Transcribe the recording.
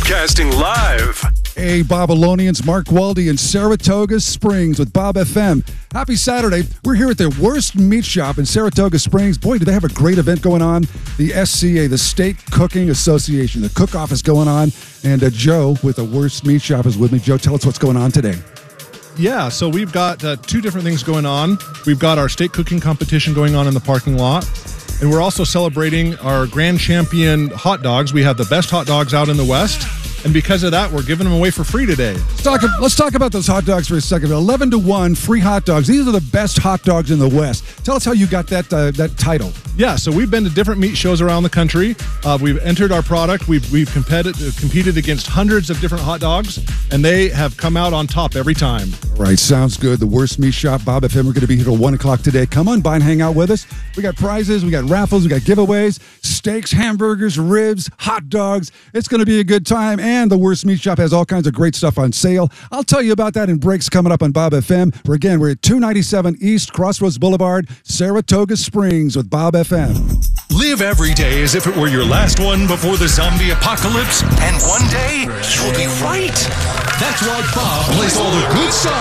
Broadcasting live. Hey, Babylonians, Mark Waldy in Saratoga Springs with Bob FM. Happy Saturday. We're here at the Worst Meat Shop in Saratoga Springs. Boy, do they have a great event going on. The SCA, the State Cooking Association, the cook-off is going on. And Joe with the Worst Meat Shop is with me. Joe, tell us what's going on today. Yeah, so we've got two different things going on. We've got our state cooking competition going on in the parking lot. And we're also celebrating our grand champion hot dogs. We have the best hot dogs out in the West. And because of that, we're giving them away for free today. Let's talk about those hot dogs for a second. 11-1 free hot dogs. These are the best hot dogs in the West. Tell us how you got that title. Yeah, so we've been to different meat shows around the country. We've entered our product. We've competed against hundreds of different hot dogs, and they have come out on top every time. All right, sounds good. The Worst Meat Shop, Bob FM. We're going to be here till 1 o'clock today. Come on by and hang out with us. We got prizes, we got raffles, we got giveaways, steaks, hamburgers, ribs, hot dogs. It's going to be a good time, and the Worst Meat Shop has all kinds of great stuff on sale. I'll tell you about that in breaks coming up on Bob FM. We're at 297 East Crossroads Boulevard, Saratoga Springs with Bob FM. Live every day as if it were your last one before the zombie apocalypse, and one day you'll be right. That's why Bob plays all the good songs.